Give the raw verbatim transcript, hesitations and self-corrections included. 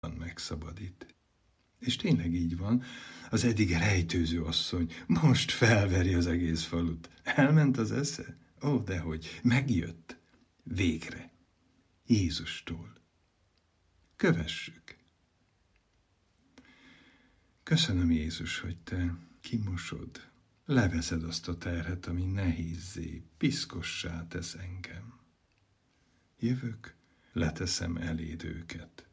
megszabadít. És tényleg így van, az eddig rejtőző asszony most felveri az egész falut. Elment az esze? Ó, dehogy, megjött. Végre. Jézustól. Kövessük. Köszönöm, Jézus, hogy te kimosod, leveszed azt a terhet, ami nehézzé, piszkossá tesz engem. Jövök, leteszem eléd őket.